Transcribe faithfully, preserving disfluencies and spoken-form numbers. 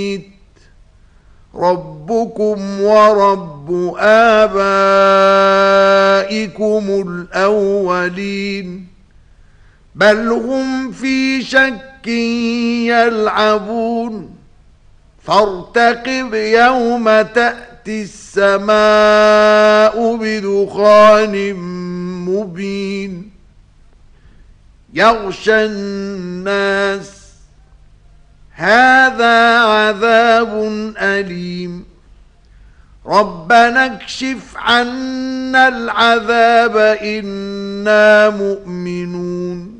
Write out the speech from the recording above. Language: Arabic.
ربكم ورب آبائكم الأولين بل هم في شك يلعبون فارتقب يوم تأتي السماء بدخان مبين يغشى الناس هذا عذاب أليم ربنا اكشف عنا العذاب إنا مؤمنون